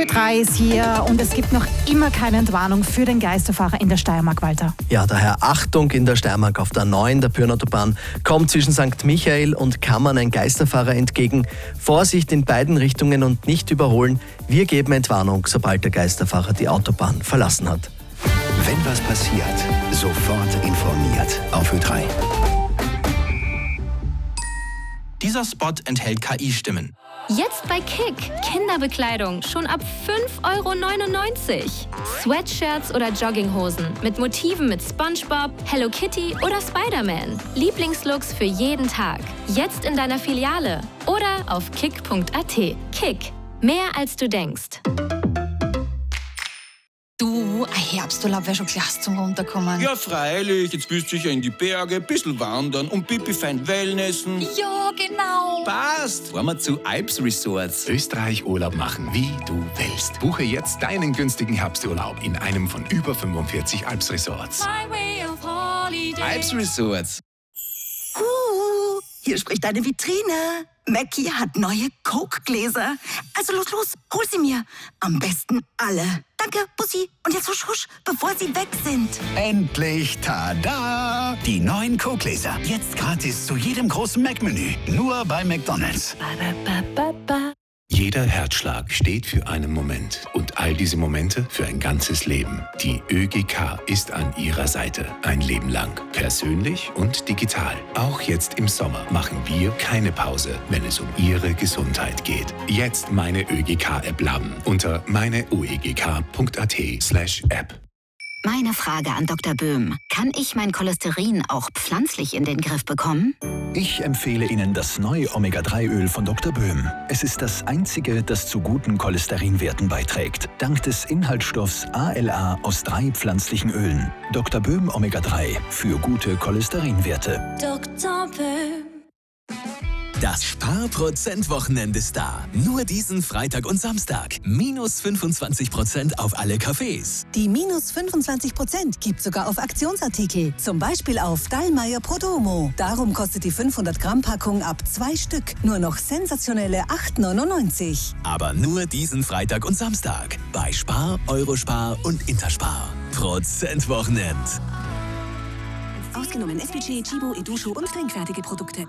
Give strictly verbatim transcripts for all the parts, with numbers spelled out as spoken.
Ö drei ist hier und es gibt noch immer keine Entwarnung für den Geisterfahrer in der Steiermark, Walter. Ja, daher Achtung in der Steiermark auf der A neun, der Pyrnautobahn, kommt zwischen Sankt Michael und Kammern ein Geisterfahrer entgegen. Vorsicht in beiden Richtungen und nicht überholen. Wir geben Entwarnung, sobald der Geisterfahrer die Autobahn verlassen hat. Wenn was passiert, sofort informiert auf Ö drei. Dieser Spot enthält K I-Stimmen. Jetzt bei Kick. Kinderbekleidung schon ab fünf Euro neunundneunzig. Sweatshirts oder Jogginghosen mit Motiven mit SpongeBob, Hello Kitty oder Spider-Man. Lieblingslooks für jeden Tag. Jetzt in deiner Filiale oder auf kick punkt a t. Kick. Mehr als du denkst. Du, ein Herbsturlaub wäre schon klasse zum Runterkommen. Ja, freilich. Jetzt willst du sicher in die Berge, ein bisschen wandern und Pipi fein Wellnessen. Ja, genau. Passt. Fahren wir zu Alps Resorts. Österreich Urlaub machen, wie du willst. Buche jetzt deinen günstigen Herbsturlaub in einem von über fünfundvierzig Alps Resorts. Alps Resorts. Uh, hier spricht deine Vitrine. Mackie hat neue Coke-Gläser. Also los, los, hol sie mir. Am besten alle. Danke, Bussi. Und jetzt husch, husch, bevor sie weg sind. Endlich, tada! Die neuen Coke-Gläser. Jetzt gratis zu jedem großen Mac-Menü. Nur bei McDonald's. Ba, ba, ba, ba. Jeder Herzschlag steht für einen Moment und all diese Momente für ein ganzes Leben. Die Ö G K ist an Ihrer Seite. Ein Leben lang. Persönlich und digital. Auch jetzt im Sommer machen wir keine Pause, wenn es um Ihre Gesundheit geht. Jetzt meine Ö G K-App laden unter meine o e g k punkt a t slash app. Meine Frage an Doktor Böhm. Kann ich mein Cholesterin auch pflanzlich in den Griff bekommen? Ich empfehle Ihnen das neue Omega drei Öl von Doktor Böhm. Es ist das einzige, das zu guten Cholesterinwerten beiträgt. Dank des Inhaltsstoffs A L A aus drei pflanzlichen Ölen. Doktor Böhm Omega drei für gute Cholesterinwerte. Doktor Böhm. Das Sparprozent-Wochenende ist da. Nur diesen Freitag und Samstag. Minus fünfundzwanzig Prozent auf alle Cafés. Die minus fünfundzwanzig Prozent gibt sogar auf Aktionsartikel. Zum Beispiel auf Dallmayr Prodomo. Darum kostet die fünfhundert Gramm Packung ab zwei Stück nur noch sensationelle acht neunundneunzig. Aber nur diesen Freitag und Samstag. Bei Spar, Eurospar und Interspar. Prozent-Wochenend. Ausgenommen S P G, Chibo, Edusho und trinkfertige Produkte.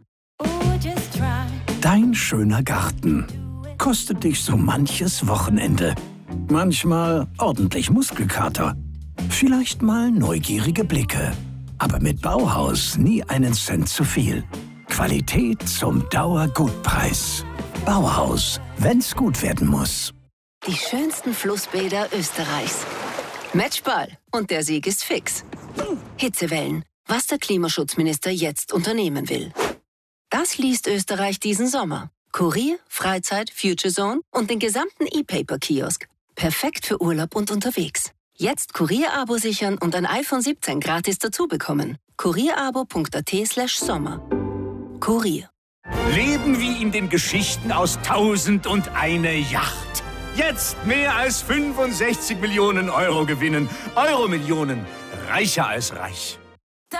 Dein schöner Garten kostet dich so manches Wochenende. Manchmal ordentlich Muskelkater. Vielleicht mal neugierige Blicke. Aber mit Bauhaus nie einen Cent zu viel. Qualität zum Dauergutpreis. Bauhaus, wenn's gut werden muss. Die schönsten Flussbäder Österreichs. Matchball. Und der Sieg ist fix. Hitzewellen. Was der Klimaschutzminister jetzt unternehmen will. Das liest Österreich diesen Sommer. Kurier, Freizeit, Future Zone und den gesamten E-Paper-Kiosk. Perfekt für Urlaub und unterwegs. Jetzt Kurier-Abo sichern und ein iPhone siebzehn gratis dazu bekommen. kurierabo punkt a t slash sommer. Kurier. Leben wie in den Geschichten aus Tausend und eine Yacht. Jetzt mehr als fünfundsechzig Millionen Euro gewinnen. Euro-Millionen. Reicher als reich.